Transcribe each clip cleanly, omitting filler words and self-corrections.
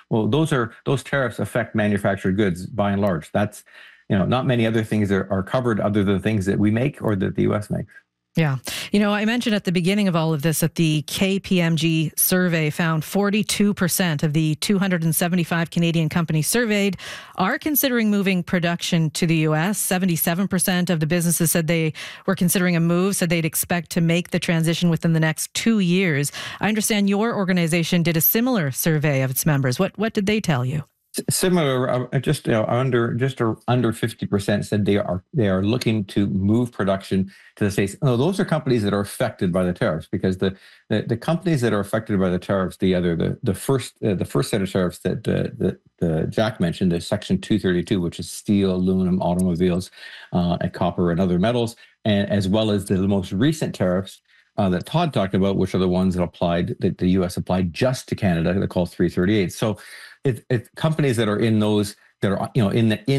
Well, those tariffs affect manufactured goods by and large. That's, not many other things are covered other than things that we make or that the U.S. makes. Yeah. I mentioned at the beginning of all of this that the KPMG survey found 42% of the 275 Canadian companies surveyed are considering moving production to the U.S. 77% of the businesses said they were considering a move, said they'd expect to make the transition within the next 2 years. I understand your organization did a similar survey of its members. What did they tell you? Similar, under 50% said they are looking to move production to the States. No, those are companies that are affected by the tariffs, because the companies that are affected by the tariffs, the first set of tariffs that Jack mentioned, the Section 232, which is steel, aluminum, automobiles, and copper and other metals, and as well as the most recent tariffs that Todd talked about, which are the ones that the U.S. applied just to Canada. They're called 338. So it's companies that are in those, that are in the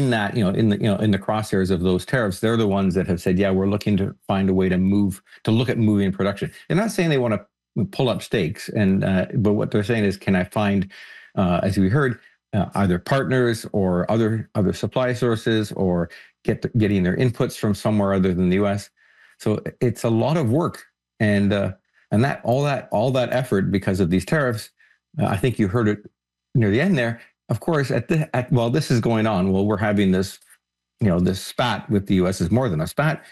crosshairs of those tariffs. They're the ones that have said, yeah, we're looking to find a way to look at moving production. They're not saying they want to pull up stakes, but what they're saying is, can I find, as we heard, either partners or other supply sources, or getting their inputs from somewhere other than the U.S. So it's a lot of work. And that all that effort because of these tariffs, I think you heard it near the end there. Of course, while this is going on, while we're having this, this spat with the U.S. is more than a spat.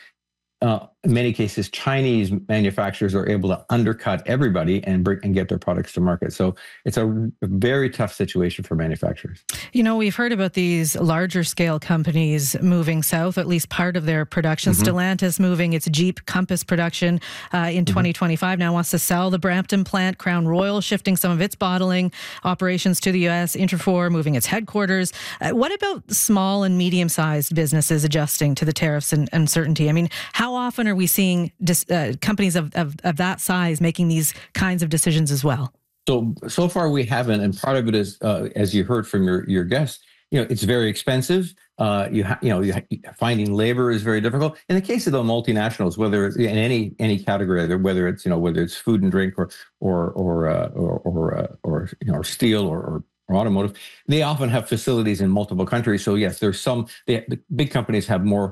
In many cases, Chinese manufacturers are able to undercut everybody and get their products to market. So it's a very tough situation for manufacturers. We've heard about these larger scale companies moving south, at least part of their production. Mm-hmm. Stellantis moving its Jeep Compass production in 2025, now wants to sell the Brampton plant. Crown Royal shifting some of its bottling operations to the U.S. Interfor moving its headquarters. What about small and medium-sized businesses adjusting to the tariffs and uncertainty? I mean, how often are we seeing companies of that size making these kinds of decisions as well? So far we haven't, and part of it is, as you heard from your guest, it's very expensive. Finding labor is very difficult. In the case of the multinationals, whether it's in any category, whether it's food and drink or steel or automotive, they often have facilities in multiple countries. So yes, the big companies have more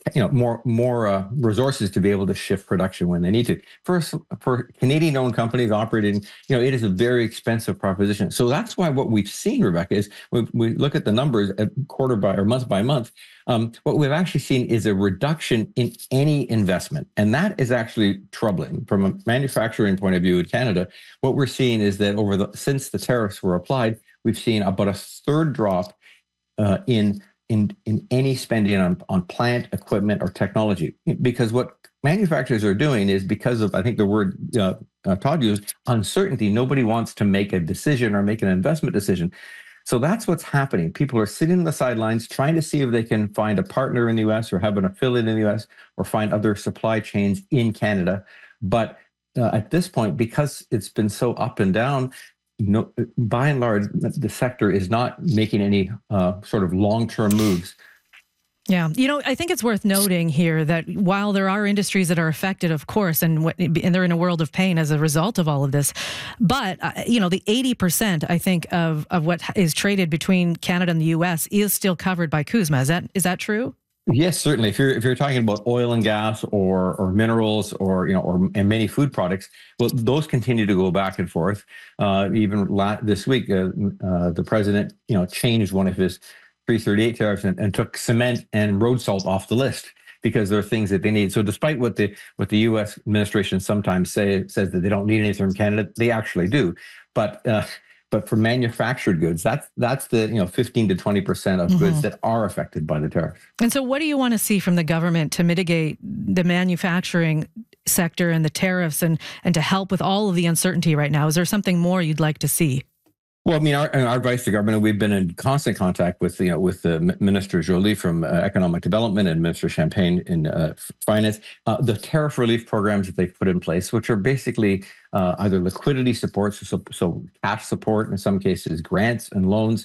resources to be able to shift production when they need to. For Canadian-owned companies operating, it is a very expensive proposition. So that's why what we've seen, Rebecca, is we look at the numbers at quarter by or month by month. What we've actually seen is a reduction in any investment, and that is actually troubling from a manufacturing point of view in Canada. What we're seeing is that since the tariffs were applied, we've seen about a third drop in any spending on plant, equipment, or technology. Because what manufacturers are doing is, because of, I think the word Todd used, uncertainty, nobody wants to make a decision or make an investment decision. So that's what's happening. People are sitting on the sidelines trying to see if they can find a partner in the U.S. or have an affiliate in the U.S. or find other supply chains in Canada. But at this point, because it's been so up and down, by and large, the sector is not making any sort of long-term moves. Yeah. I think it's worth noting here that while there are industries that are affected, of course, and they're in a world of pain as a result of all of this, but, the 80%, I think, of what is traded between Canada and the U.S. is still covered by CUSMA. Is that true? Yes, certainly. If you're talking about oil and gas or minerals and many food products, well, those continue to go back and forth. Even this week, the president changed one of his 338 tariffs and took cement and road salt off the list because there are things that they need. So despite what the U.S. administration sometimes says that they don't need anything from Canada, they actually do. But for manufactured goods, that's the 15 to 20% of goods that are affected by the tariff. And so, what do you want to see from the government to mitigate the manufacturing sector and the tariffs, and to help with all of the uncertainty right now? Is there something more you'd like to see? Well, I mean, our advice to government, we've been in constant contact with the Minister Joly from Economic Development and Minister Champagne in Finance. The tariff relief programs that they've put in place, which are basically either liquidity support, so cash support, in some cases grants and loans,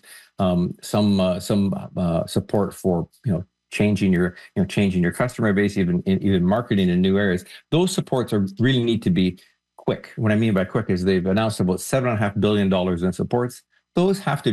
some support for changing your customer base, even marketing in new areas. Those supports really need to be quick. What I mean by quick is they've announced about $7.5 billion in supports. Those have to